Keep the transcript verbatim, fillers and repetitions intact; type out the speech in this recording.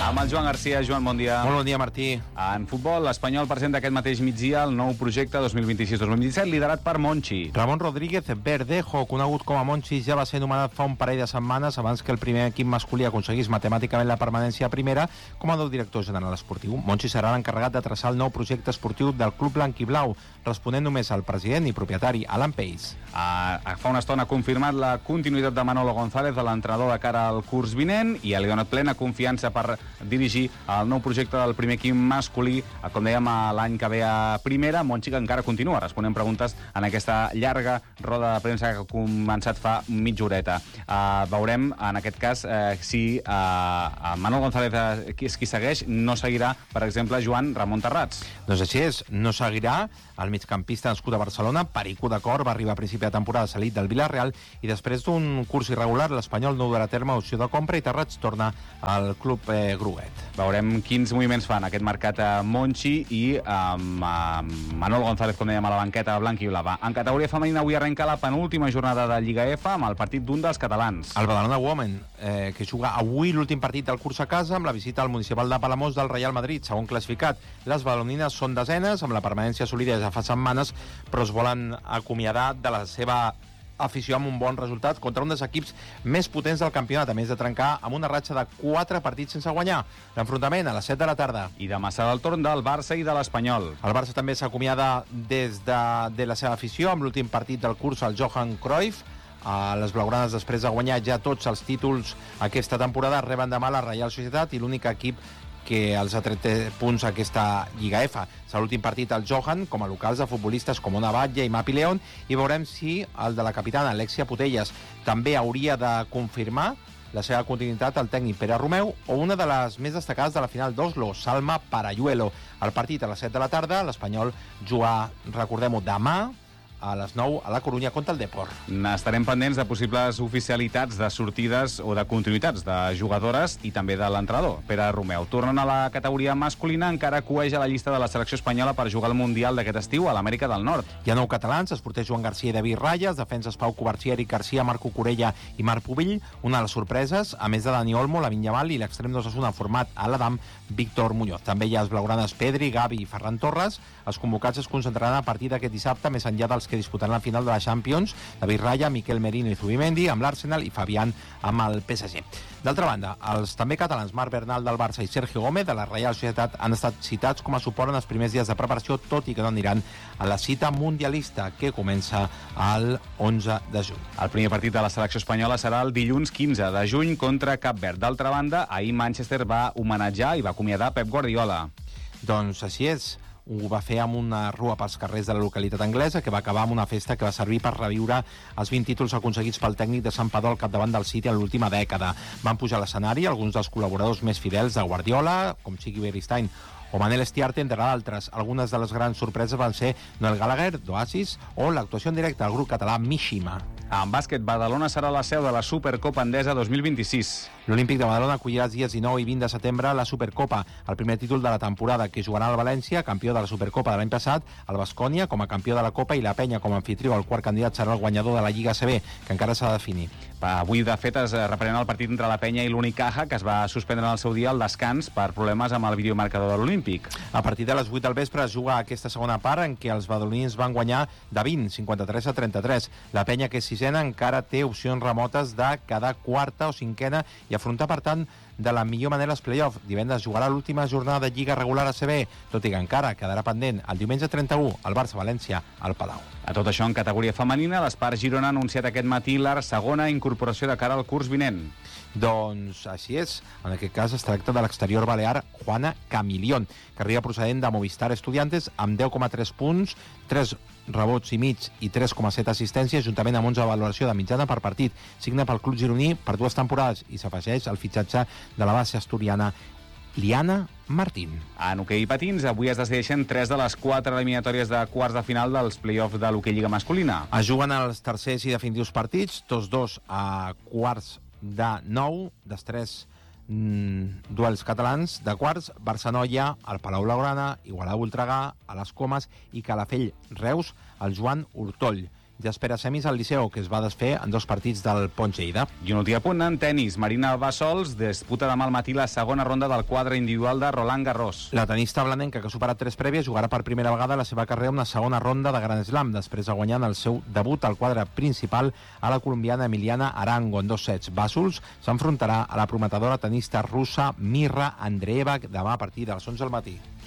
Amb el Joan Garcia. Joan, bon dia. Molt bon dia, Martí. En futbol, l'Espanyol presenta aquest mateix migdia el nou projecte dos mil vint-i-sis dos mil vint-i-set, liderat per Monchi. Ramon Rodríguez Verdejo, conegut com a Monchi, ja va ser nomenat fa un parell de setmanes abans que el primer equip masculí aconseguís matemàticament la permanència a primera com a nou director general esportiu. Monchi serà l'encarregat de traçar el nou projecte esportiu del club blanc i blau, responent només al president i propietari, Alan Pace. Uh, fa una estona ha confirmat la continuïtat de Manolo González, de l'entrenador de cara al curs vinent, i ha donat plena confiança per dirigir el nou projecte del primer equip masculí, com dèiem, l'any que ve a primera. Monchi, que encara continua responent preguntes en aquesta llarga roda de premsa que ha començat fa mitja horeta. Uh, veurem, en aquest cas, uh, si uh, Manolo González uh, és qui segueix, no seguirà, per exemple, Joan Ramon Terrats. Doncs així és, no seguirà. El migcampista nascut a Barcelona, perico d'acord, va arribar a principi de temporada cedit del Villarreal i després d'un curs irregular l'Espanyol no durà a terme opció de compra i Terrats torna al club eh, groguet. Veurem quins moviments fan aquest mercat a Monchi i amb eh, Manolo González, com dèiem, a la banqueta blanca i blava. En categoria femenina avui arrenca la penúltima jornada de Lliga F amb el partit d'un dels catalans. El Badalona Women, eh, que juga avui l'últim partit del curs a casa amb la visita al municipal de Palamós del Real Madrid, segon classificat. Les badalonines són desenes, amb la permanència assolida ja fa setmanes, però es volen acomiadar de la seva afició amb un bon resultat contra un dels equips més potents del campionat, a més de trencar amb una ratxa de quatre partits sense guanyar. L'enfrontament a les set de la tarda. I demà serà el torn del Barça i de l'Espanyol. El Barça també s'acomiada des de, de la seva afició amb l'últim partit del curs al Johan Cruyff. A les blaugranes, després de guanyar ja tots els títols aquesta temporada, reben demà la Reial Societat i l'únic equip que els ha tret punts a aquesta Lliga F. Serà l'últim partit al Johan, com a locals de futbolistes com Ona Batlle i Mapi León, i veurem si el de la capitana Alexia Putellas també hauria de confirmar la seva continuïtat al tècnic Pere Romeu o una de les més destacades de la final d'Oslo, Salma Parayuelo. El partit a les set de la tarda, l'Espanyol juga, recordem-ho, demà a les nou a la Corunya contra el Depor. Estarem pendents de possibles oficialitats de sortides o de continuïtats de jugadores i també de l'entrenador, Pere Romeu. Tornen a la categoria masculina, encara coeja la llista de la selecció espanyola per jugar al Mundial d'aquest estiu a l'Amèrica del Nord. Hi ha nou catalans, els porters Joan Garcia i David Rayas, defenses Pau Covarsí, Eric Garcia, Marco Corella i Marc Pubill. Una de les sorpreses, a més de Dani Olmo, Lamin Yamal i l'extrem d'Osasuna format a l'Adam, Víctor Muñoz. També hi ha els blaugranes Pedri, Gavi i Ferran Torres. Els convocats es concentraran a partir d'aquest dissabte, més enllà dels que disputaran la final de la Champions, David Raya, Miquel Merino i Zubimendi amb l'Arsenal i Fabián amb el P S G. D'altra banda, els també catalans Marc Bernal del Barça i Sergio Gómez de la Reial Societat han estat citats com a suport en els primers dies de preparació, tot i que no aniran a la cita mundialista que comença el onze de juny. El primer partit de la selecció espanyola serà el dilluns quinze de juny contra Cap Verd. D'altra banda, ahir Manchester va homenatjar i va acomiadar Pep Guardiola. Doncs així és. Ho va fer amb una rua pels carrers de la localitat anglesa, que va acabar amb una festa que va servir per reviure els vint títols aconseguits pel tècnic de Sant Padó al capdavant del City en l'última dècada. Van pujar a l'escenari alguns dels col·laboradors més fidels de Guardiola, com Chiqui Beristain o Manel Estiarte, entre d'altres. Algunes de les grans sorpreses van ser Noel Gallagher, d'Oasis, o l'actuació en directe del grup català Mishima. En bàsquet, Badalona serà la seu de la Supercopa Endesa dos mil vint-i-sis. L'Olímpic de Badalona acollirà els dies dinou i vint de setembre la Supercopa, el primer títol de la temporada, que jugarà al València, campió de la Supercopa de l'any passat, el Baskonia com a campió de la Copa i la Penya com a anfitrió. El quart candidat serà el guanyador de la Lliga A C B, que encara s'ha de definir. Avui, de fet, es reprèn el partit entre la Penya i l'Unicaja, que es va suspendre en el seu dia al descans per problemes amb el videomarcador de l'Olímpic. A partir de les vuit del vespre es juga aquesta segona part en què els badalonins van guanyar de vint, cinquanta-tres a trenta-tres. La Penya, que és sisena, encara té opcions remotes de quedar quarta o cinquena i afrontar, per tant, de la millor manera els play-off. Divendres jugarà l'última jornada de Lliga regular A C B, tot i que encara quedarà pendent el diumenge trenta-u el Barça-València al Palau. A tot això, en categoria femenina, l'Espart Girona ha anunciat aquest matí la segona incorporació de cara al curs vinent. Doncs així és. En aquest cas es tracta de l'exterior balear Juana Camilión, que arriba procedent de Movistar Estudiantes amb deu coma tres punts, tres rebots i mig i tres coma set assistències, juntament amb onze valoració de mitjana per partit. Signa pel club gironí per dues temporades i s'afegeix el fitxatge de la base asturiana Liana Martín. En hoquei patins, avui es decideixen tres de les quatre eliminatòries de quarts de final dels play-offs de l'hoquei Lliga masculina. Es juguen els tercers i definitius partits, tots dos a quarts de nou, dels tres mm, duels catalans de quarts, Barça-Noia, el Palau Blaugrana, Igualada-Voltregà, a les Comes i Calafell-Reus, el Joan Hurtoll. ja espera semis al Liceu, que es va desfer en dos partits del Pont Lleida. I un últim apunt en tenis. Marina Bassols disputa demà al matí la segona ronda del quadre individual de Roland Garros. La tenista blanenca, que ha superat tres prèvies, jugarà per primera vegada a la seva carrera una segona ronda de Grand Slam, després de guanyar en el seu debut al quadre principal a la colombiana Emiliana Arango en dos sets. Bassols s'enfrontarà a la prometedora tenista russa Mirra Andreeva demà a partir de les onze del matí.